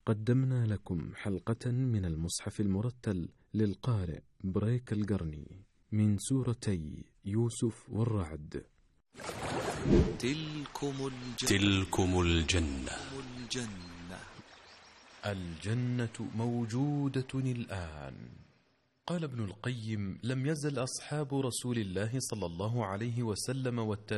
قدمنا لكم حلقة من المصحف المرتل للقارئ بريك القرني من سورتي يوسف والرعد. تلكم الجنة. الجنة موجودة الآن. قال ابن القيم: لم يزل أصحاب رسول الله صلى الله عليه وسلم